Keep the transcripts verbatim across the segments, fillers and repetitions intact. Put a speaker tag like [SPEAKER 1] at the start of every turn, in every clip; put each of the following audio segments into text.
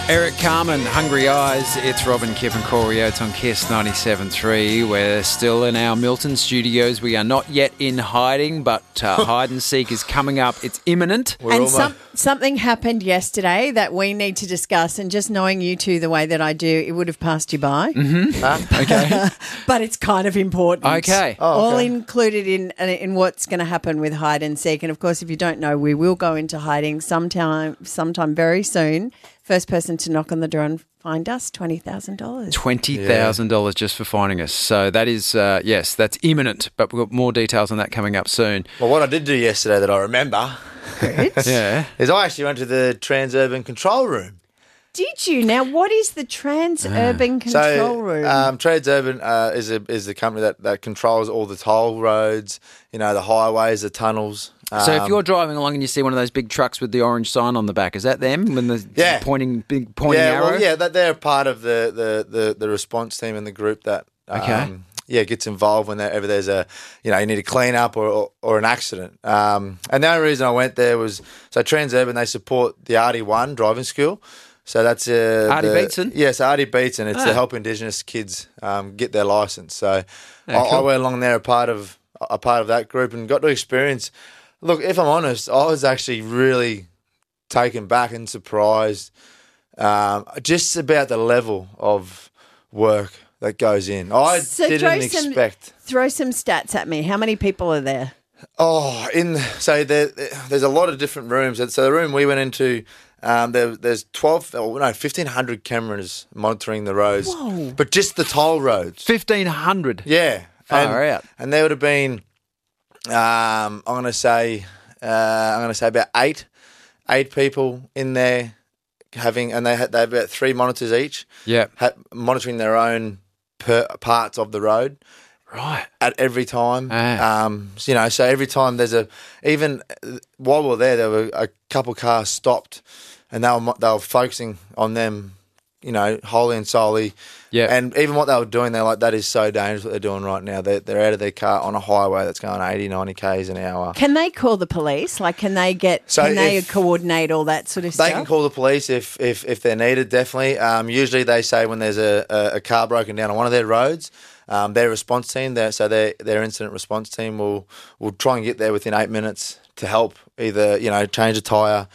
[SPEAKER 1] Eric Carmen, Hungry Eyes. It's Robin, Kip and Corey Oates on Kiss ninety-seven point three. We're still in our Milton studios. We are not yet in hiding, but uh, hide and seek is coming up. It's imminent.
[SPEAKER 2] We're
[SPEAKER 3] and
[SPEAKER 2] almost...
[SPEAKER 3] some, something happened yesterday that we need to discuss. And just knowing you two the way that I do, it would have passed you by.
[SPEAKER 1] Mm-hmm.
[SPEAKER 2] Huh?
[SPEAKER 1] Okay.
[SPEAKER 3] But it's kind of important.
[SPEAKER 1] Okay.
[SPEAKER 2] Oh,
[SPEAKER 3] All
[SPEAKER 2] okay.
[SPEAKER 3] included in in what's going to happen with hide and seek. And of course, if you don't know, we will go into hiding sometime, sometime very soon. First person to knock on the door and find us, twenty thousand dollars.
[SPEAKER 1] twenty thousand dollars just for finding us. So that is, uh, yes, that's imminent, but we've got more details on that coming up soon.
[SPEAKER 2] Well, what I did do yesterday that I remember
[SPEAKER 1] Yeah.
[SPEAKER 2] is I actually went to the Transurban control room.
[SPEAKER 3] Did you? Now, what is the Transurban Control
[SPEAKER 2] so,
[SPEAKER 3] Room?
[SPEAKER 2] Um, Transurban uh, is a, is the company that, that controls all the toll roads, you know, the highways, the tunnels.
[SPEAKER 1] So if
[SPEAKER 2] Um,
[SPEAKER 1] you're driving along and you see one of those big trucks with the orange sign on the back, is that them when the
[SPEAKER 2] Yeah.
[SPEAKER 1] pointing big pointing
[SPEAKER 2] yeah,
[SPEAKER 1] arrow?
[SPEAKER 2] well, yeah, that they're part of the, the, the, the response team in the group that um,
[SPEAKER 1] Okay.
[SPEAKER 2] yeah gets involved whenever there's a you know you need a clean up or, or, or an accident. Um, and the only reason I went there was so Transurban, they support the R D one driving school. So that's uh,
[SPEAKER 1] Artie
[SPEAKER 2] the-
[SPEAKER 1] Beetson?
[SPEAKER 2] Yes, Artie Beetson. It's
[SPEAKER 1] Ah.
[SPEAKER 2] to help Indigenous kids um, get their license. So
[SPEAKER 1] Yeah,
[SPEAKER 2] I, I
[SPEAKER 1] cool.
[SPEAKER 2] went along there a part of a part of that group and got to experience. Look, if I'm honest, I was actually really taken back and surprised um, just about the level of work that goes in. I
[SPEAKER 3] So
[SPEAKER 2] didn't
[SPEAKER 3] throw some-
[SPEAKER 2] expect.
[SPEAKER 3] Throw some stats at me. How many people are there?
[SPEAKER 2] Oh, in so there, there's a lot of different rooms. So the room we went into, um, there, there's twelve, oh, no, fifteen hundred cameras monitoring the roads,
[SPEAKER 3] Whoa.
[SPEAKER 2] but just the toll roads.
[SPEAKER 1] fifteen hundred.
[SPEAKER 2] Yeah,
[SPEAKER 1] Far
[SPEAKER 2] and,
[SPEAKER 1] out.
[SPEAKER 2] and there would have been, um, I'm going to say, uh, I'm going to say about eight, eight people in there having, and they had they had about three monitors each,
[SPEAKER 1] Yeah.
[SPEAKER 2] ha- monitoring their own per, parts of the road.
[SPEAKER 1] Right.
[SPEAKER 2] At every time,
[SPEAKER 1] Ah.
[SPEAKER 2] um, so, you know, so every time there's a, even while we were there, there were a couple cars stopped, and they were mo- they were focusing on them, you know, wholly and solely.
[SPEAKER 1] Yeah.
[SPEAKER 2] And even what they were doing, they're like, that is so dangerous what they're doing right now. They're, they're out of their car on a highway that's going eighty, ninety k's an hour.
[SPEAKER 3] Can they call the police? Like, can they get?
[SPEAKER 2] So
[SPEAKER 3] can they
[SPEAKER 2] if-
[SPEAKER 3] coordinate all that sort of
[SPEAKER 2] They
[SPEAKER 3] stuff?
[SPEAKER 2] can call the police if, if, if they're needed, definitely. Um, usually they say when there's a, a, a car broken down on one of their roads, um, their response team, their, so their, their incident response team will, will try and get there within eight minutes to help either, you know, change a tyre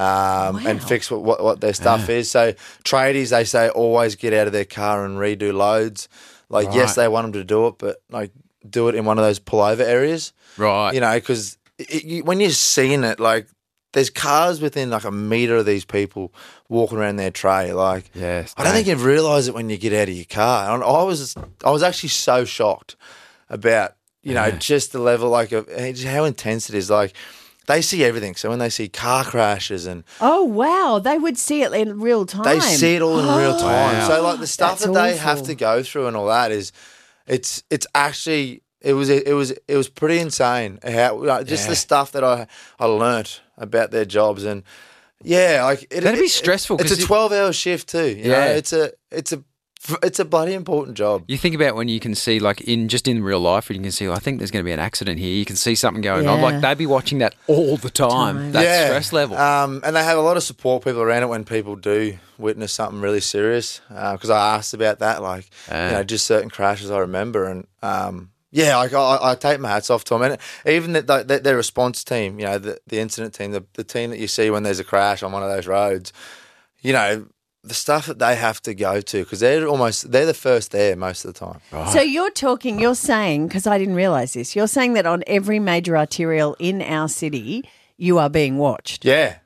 [SPEAKER 2] um, and
[SPEAKER 3] Wow.
[SPEAKER 2] fix what, what, what their stuff is. So tradies, they say always get out of their car and redo loads. Like, yes,
[SPEAKER 1] Right.
[SPEAKER 2] they want them to do it, but like do it in one of those pullover areas.
[SPEAKER 1] Right.
[SPEAKER 2] You know, because you, when you're seeing it, like, there's cars within like a metre of these people walking around their tray. Like,
[SPEAKER 1] Yes,
[SPEAKER 2] I don't think
[SPEAKER 1] dang.
[SPEAKER 2] you realise it when you get out of your car. And I was, I was actually so shocked about, you know,
[SPEAKER 1] Yeah.
[SPEAKER 2] just the level, like, of just how intense it is. Like, they see everything. So when they see car crashes and
[SPEAKER 3] Oh wow, they would see it in real time.
[SPEAKER 2] they see it all in real time.
[SPEAKER 1] Wow.
[SPEAKER 2] So like the stuff
[SPEAKER 3] That's
[SPEAKER 2] that they have
[SPEAKER 3] awful.
[SPEAKER 2] to go through and all that is, it's it's actually it was it was it was pretty insane how like, just
[SPEAKER 1] Yeah.
[SPEAKER 2] the stuff that I I learnt about their jobs and yeah like it,
[SPEAKER 1] That'd be
[SPEAKER 2] it-
[SPEAKER 1] stressful,
[SPEAKER 2] It's
[SPEAKER 1] 'cause
[SPEAKER 2] a
[SPEAKER 1] you-
[SPEAKER 2] twelve hour shift too. You
[SPEAKER 1] Yeah.
[SPEAKER 2] know? it's a it's a it's a bloody important job.
[SPEAKER 1] You think about when you can see, like, in just in real life, you can see, I think there's going to be an accident here. You can see something going on.
[SPEAKER 3] Yeah.
[SPEAKER 1] Like, they'd be watching that all the time.
[SPEAKER 3] Time.
[SPEAKER 1] That
[SPEAKER 2] Yeah.
[SPEAKER 1] stress level.
[SPEAKER 2] Um, and they have a lot of support people around it when people do witness something really serious. Because I asked about that, like,
[SPEAKER 1] Ah.
[SPEAKER 2] you know, just certain crashes I remember. And um, yeah, like, I, I take my hats off to them. And even the, the, their response team, you know, the, the incident team, the, the team that you see when there's a crash on one of those roads, you know, the stuff that they have to go to because they're almost, they're the first there most of the time.
[SPEAKER 3] So you're talking, you're saying, because I didn't realise this, you're saying that on every major arterial in our city, you are being watched.
[SPEAKER 2] Yeah.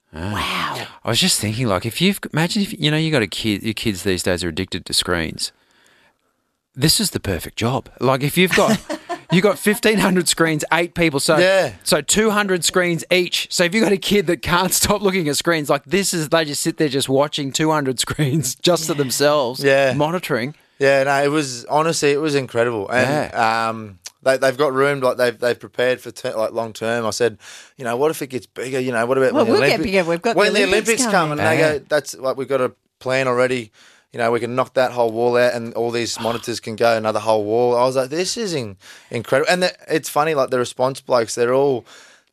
[SPEAKER 3] Wow.
[SPEAKER 1] I was just thinking, like, if you've imagine if you know you got a kid, your kids these days are addicted to screens. This is the perfect job. Like, if you've got you got fifteen hundred screens, eight people, so
[SPEAKER 2] Yeah.
[SPEAKER 1] so two hundred screens each. So if you have got a kid that can't stop looking at screens, like this is they just sit there just watching two hundred screens just to themselves,
[SPEAKER 2] Yeah.
[SPEAKER 1] monitoring.
[SPEAKER 2] Yeah, no, it was honestly it was incredible, and um, they they've got room like they've they've prepared for ter- like long term. I said, you know, what if it gets bigger? You know, what about
[SPEAKER 3] Well,
[SPEAKER 2] when the
[SPEAKER 3] we'll get
[SPEAKER 2] Olympic-
[SPEAKER 3] bigger. We've got the
[SPEAKER 2] when the
[SPEAKER 3] Olympics
[SPEAKER 2] Olympics come,
[SPEAKER 3] coming.
[SPEAKER 2] and they
[SPEAKER 1] Yeah.
[SPEAKER 2] go, that's like we've got a plan already. You know, we can knock that whole wall out, and all these monitors can go another whole wall. I was like, this is in, incredible, and the, it's funny, like the response blokes, they're all.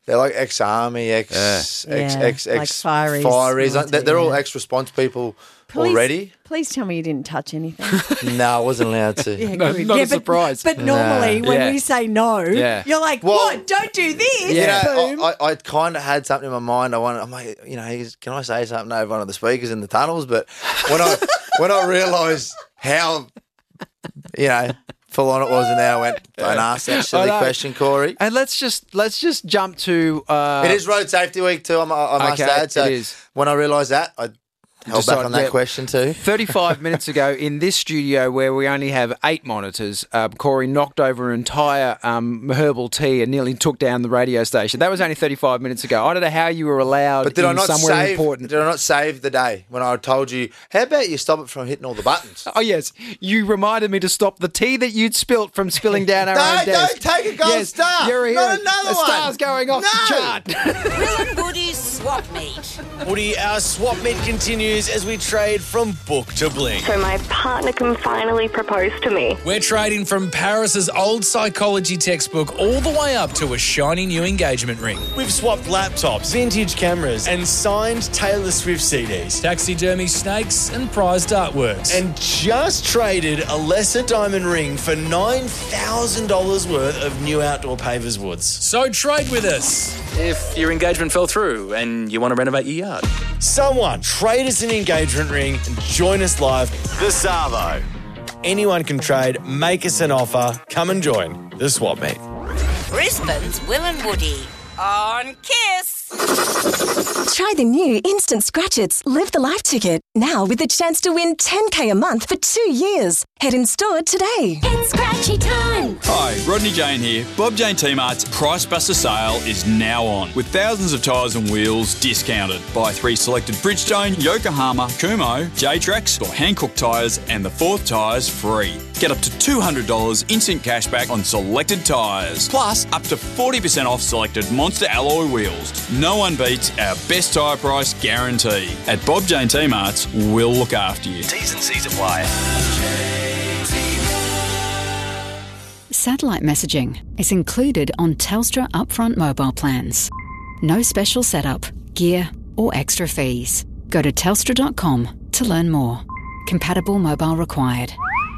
[SPEAKER 2] they're like ex-army, ex,
[SPEAKER 1] Yeah.
[SPEAKER 2] ex,
[SPEAKER 3] Yeah,
[SPEAKER 2] ex,
[SPEAKER 3] like
[SPEAKER 2] ex,
[SPEAKER 3] fireys,
[SPEAKER 2] fireys.
[SPEAKER 3] military,
[SPEAKER 2] They're, they're all
[SPEAKER 3] yeah.
[SPEAKER 2] ex-response people
[SPEAKER 3] Please,
[SPEAKER 2] already.
[SPEAKER 3] Please tell me you didn't touch anything.
[SPEAKER 2] No, I wasn't allowed to.
[SPEAKER 3] Yeah,
[SPEAKER 1] No,
[SPEAKER 3] good.
[SPEAKER 1] not
[SPEAKER 3] Yeah,
[SPEAKER 1] a
[SPEAKER 3] but-
[SPEAKER 1] surprise.
[SPEAKER 3] But normally,
[SPEAKER 2] Nah.
[SPEAKER 3] when
[SPEAKER 1] Yeah.
[SPEAKER 3] we say no,
[SPEAKER 1] Yeah.
[SPEAKER 3] you're like,
[SPEAKER 2] Well-
[SPEAKER 3] what? Don't do this.
[SPEAKER 2] You
[SPEAKER 1] Yeah.
[SPEAKER 2] know,
[SPEAKER 3] Boom.
[SPEAKER 2] I, I, I kind of had something in my mind. I wanted, I'm like, you know, he's- can I say something over one of the speakers in the tunnels? But when I when I realised how, you know, full on it was, and now I went, don't ask that
[SPEAKER 1] I
[SPEAKER 2] silly
[SPEAKER 1] know.
[SPEAKER 2] question, Corey.
[SPEAKER 1] And let's just let's just jump to. Uh,
[SPEAKER 2] It is Road Safety Week too, I, mu- I must
[SPEAKER 1] Okay,
[SPEAKER 2] add. So
[SPEAKER 1] it is.
[SPEAKER 2] when I realised that, I held back
[SPEAKER 1] Decided-
[SPEAKER 2] on that
[SPEAKER 1] yeah.
[SPEAKER 2] question too.
[SPEAKER 1] thirty-five minutes ago in this studio where we only have eight monitors, uh, Corey knocked over an entire um, herbal tea and nearly took down the radio station. That was only thirty-five minutes ago. I don't know how you were allowed
[SPEAKER 2] But did
[SPEAKER 1] in
[SPEAKER 2] I not
[SPEAKER 1] somewhere
[SPEAKER 2] save?
[SPEAKER 1] important.
[SPEAKER 2] Did I not save the day when I told you? How about you stop it from hitting all the buttons?
[SPEAKER 1] Oh, yes. You reminded me to stop the tea that you'd spilt from spilling down our
[SPEAKER 2] No,
[SPEAKER 1] own desk.
[SPEAKER 2] don't take a gold
[SPEAKER 1] yes,
[SPEAKER 2] star.
[SPEAKER 1] You're a hero.
[SPEAKER 2] Not another
[SPEAKER 1] the
[SPEAKER 2] one.
[SPEAKER 1] star's going off the
[SPEAKER 2] No.
[SPEAKER 1] chart.
[SPEAKER 4] Will and Woody's swap meet.
[SPEAKER 5] Woody, our swap meet continues as we trade from book to bling.
[SPEAKER 6] So my partner can finally propose to me.
[SPEAKER 5] We're trading from Paris's old psychology textbook all the way up to a shiny new engagement ring. We've swapped laptops, vintage cameras, and signed Taylor Swift C Ds. Taxidermy snakes and prized artworks. And just traded a lesser diamond ring for nine thousand dollars worth of new outdoor pavers woods. So trade with us.
[SPEAKER 7] If your engagement fell through and you want to renovate your yard.
[SPEAKER 5] Someone trade us an engagement ring and join us live. The Savo. Anyone can trade, make us an offer, come and join the swap meet.
[SPEAKER 4] Brisbane's Will and Woody on Kiss.
[SPEAKER 8] Try the new Instant Scratch-Its Live the Life ticket, now with the chance to win ten K a month for two years. Head in store today.
[SPEAKER 9] It's scratchy time.
[SPEAKER 10] Hi, Rodney Jane here. Bob Jane T-Mart's Price Buster sale is now on, with thousands of tyres and wheels discounted. Buy three selected Bridgestone, Yokohama, Kumho, J-Trax or Hankook tyres and the fourth tyres free. Get up to two hundred dollars instant cashback on selected tyres, plus up to forty percent off selected Monster alloy wheels. No one beats our best tyre price guarantee. At Bob Jane T-Mart's, we'll look after you.
[SPEAKER 7] T's and C's apply.
[SPEAKER 11] Satellite messaging is included on Telstra upfront mobile plans. No special setup, gear or extra fees. Go to telstra dot com to learn more. Compatible mobile required.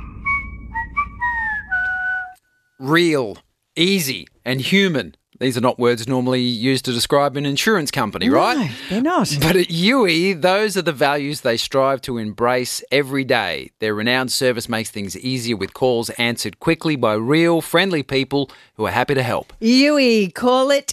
[SPEAKER 1] Real, easy, and human. These are not words normally used to describe an insurance company, right?
[SPEAKER 3] No, they're not.
[SPEAKER 1] But at U E, those are the values they strive to embrace every day. Their renowned service makes things easier with calls answered quickly by real, friendly people who are happy to help.
[SPEAKER 3] U E, call it